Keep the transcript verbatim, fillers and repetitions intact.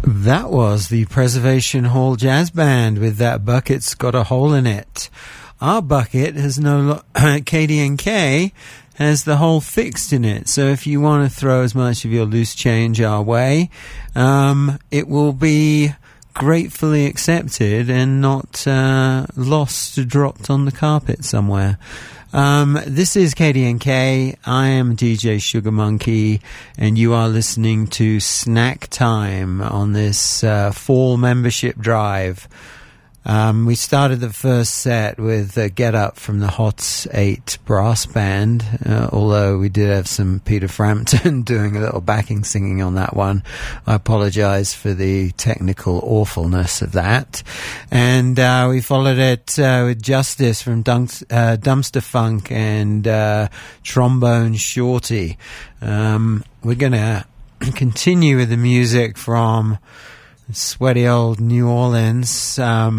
That was the Preservation Hall Jazz Band with That Bucket's Got a Hole in It. Our bucket has no lo- K D N K has the hole fixed in it. So if you want to throw as much of your loose change our way, um, it will be gratefully accepted and not uh, lost, dropped on the carpet somewhere. Um, this is K D N K. I am D J Sugar Monkey, and you are listening to Snack Time on this uh, fall membership drive. Um, we started the first set with uh, Get Up from the Hot Eight Brass Band, uh, although we did have some Peter Frampton doing a little backing singing on that one. I apologize for the technical awfulness of that. And uh, we followed it uh, with Justice from Dunk- uh, Dumpster Funk and uh, Trombone Shorty. Um, we're going to continue with the music from sweaty old New Orleans. Um,